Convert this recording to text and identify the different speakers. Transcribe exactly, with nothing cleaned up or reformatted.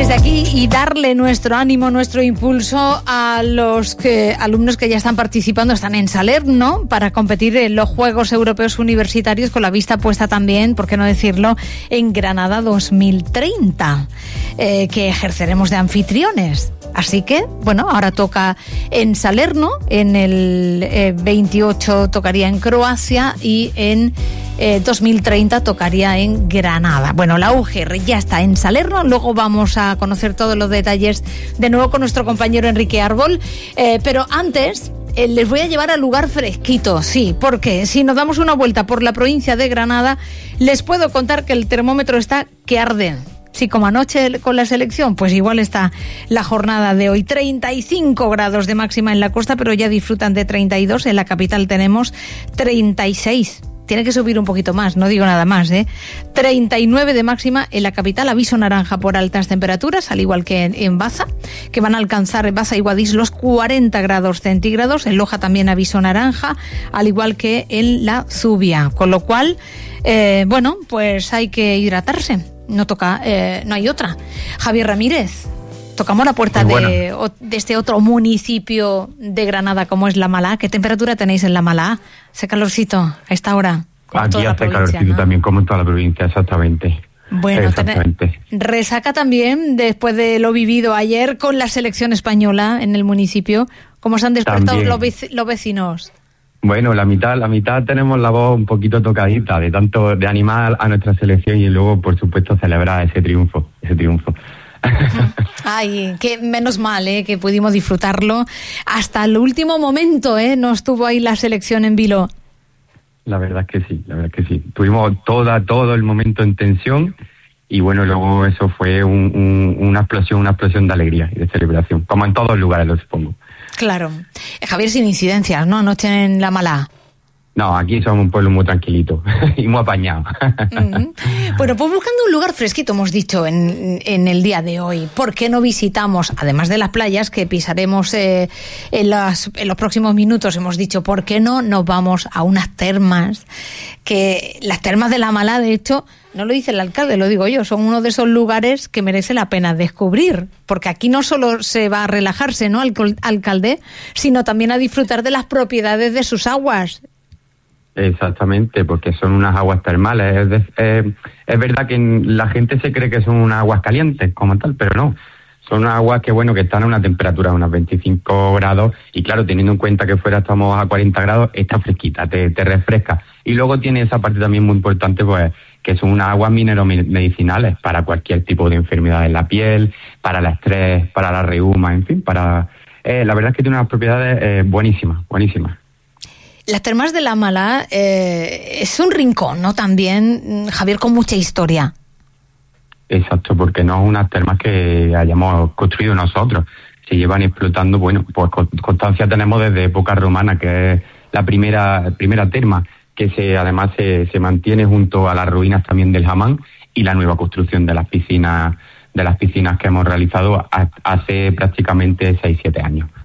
Speaker 1: desde aquí y darle nuestro ánimo, nuestro impulso a los que, alumnos que ya están participando, están en Salerno para competir en los Juegos Europeos Universitarios, con la vista puesta también, por qué no decirlo, en Granada dos mil treinta, eh, que ejerceremos de anfitriones. Así que, bueno, ahora toca en Salerno, en el eh, veintiocho tocaría en Croacia y en eh, dos mil treinta tocaría en Granada. Bueno, la U G R ya está en Salerno, luego vamos a conocer todos los detalles de nuevo con nuestro compañero Enrique Árbol, eh, pero antes eh, les voy a llevar al lugar fresquito, sí, porque si nos damos una vuelta por la provincia de Granada, les puedo contar que el termómetro está que arde. Sí, como anoche con la selección, pues igual está la jornada de hoy. treinta y cinco grados de máxima en la costa, pero ya disfrutan de treinta y dos. En la capital tenemos treinta y seis. Tiene que subir un poquito más, no digo nada más, ¿eh? treinta y nueve de máxima en la capital, aviso naranja por altas temperaturas, al igual que en, en Baza, que van a alcanzar en Baza y Guadix los cuarenta grados centígrados. En Loja también aviso naranja, al igual que en la Zubia. Con lo cual, eh, bueno, pues hay que hidratarse. No toca, eh, no hay otra. Javier Ramírez, tocamos la puerta de, de este otro municipio de Granada como es La Malá. ¿Qué temperatura tenéis en La Malá? ¿Hace calorcito a esta hora?
Speaker 2: Aquí hace calorcito, ¿no? También, como en toda la provincia, exactamente.
Speaker 1: Bueno, exactamente. Resaca también después de lo vivido ayer con la selección española en el municipio. ¿Cómo se han despertado los, vec- los vecinos?
Speaker 2: Bueno, la mitad, la mitad tenemos la voz un poquito tocadita de tanto de animar a nuestra selección y luego, por supuesto, celebrar ese triunfo, ese triunfo.
Speaker 1: Ay, que menos mal, eh, que pudimos disfrutarlo hasta el último momento, eh, no estuvo ahí la selección en vilo.
Speaker 2: La verdad es que sí, la verdad es que sí. Tuvimos toda, todo el momento en tensión y bueno, luego eso fue un, un, una explosión, una explosión de alegría y de celebración, como en todos los lugares, lo supongo.
Speaker 1: Claro. Eh, Javier, sin incidencias, ¿no? Anoche en La Malá.
Speaker 2: No, aquí somos un pueblo muy tranquilito y muy apañado.
Speaker 1: Mm-hmm. Bueno, pues buscando un lugar fresquito, hemos dicho en, en el día de hoy. ¿Por qué no visitamos, además de las playas que pisaremos eh, en, las, en los próximos minutos, hemos dicho, ¿por qué no nos vamos a unas termas? Que las termas de La Malá, de hecho, no lo dice el alcalde, lo digo yo, son uno de esos lugares que merece la pena descubrir, porque aquí no solo se va a relajarse, ¿no, alcalde?, sino también a disfrutar de las propiedades de sus aguas.
Speaker 2: Exactamente, porque son unas aguas termales. Es, de, eh, es verdad que la gente se cree que son unas aguas calientes como tal, pero no. Son unas aguas que, bueno, que están a una temperatura de unos veinticinco grados y, claro, teniendo en cuenta que fuera estamos a cuarenta grados, está fresquita, te, te refresca. Y luego tiene esa parte también muy importante, pues, que son unas aguas mineromedicinales para cualquier tipo de enfermedad en la piel, para el estrés, para la reuma, en fin, para... Eh, la verdad es que tiene unas propiedades eh, buenísimas, buenísimas.
Speaker 1: Las termas de La Malá eh, es un rincón, ¿no? También, Javier, con mucha historia.
Speaker 2: Exacto, porque no es unas termas que hayamos construido nosotros. Se llevan explotando, bueno, pues constancia tenemos desde época romana, que es la primera primera terma, que se además se, se mantiene junto a las ruinas también del Hamán y la nueva construcción de las piscinas de las piscinas que hemos realizado hace prácticamente seis siete años.